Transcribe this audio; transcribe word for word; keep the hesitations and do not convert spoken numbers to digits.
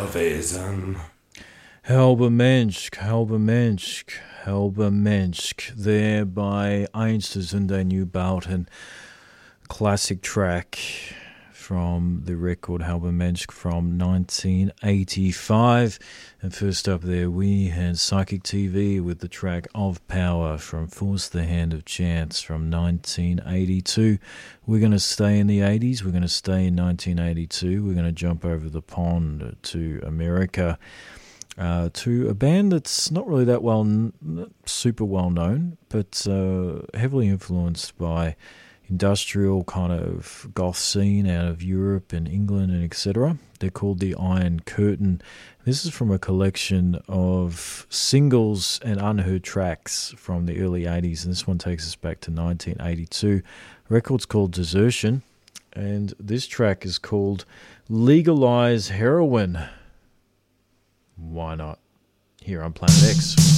gewesen. Halber Mensch, halber Mensch, halber Mensch, there by Einsters and a New Bauten, classic track from the record Halber Mensch from nineteen eighty-five. And first up there we had Psychic T V with the track Of Power from Force the Hand of Chance from nineteen eighty-two. We're going to stay in the eighties, we're going to stay in nineteen eighty-two, we're going to jump over the pond to America. Uh, to a band that's not really that well, not super well known, but uh, heavily influenced by industrial kind of goth scene out of Europe and England and et cetera. They're called the Iron Curtain. This is from a collection of singles and unheard tracks from the early eighties, and this one takes us back to nineteen eighty-two. The record's called Desertion, and this track is called Legalize Heroin. Why not? Here on Planet X.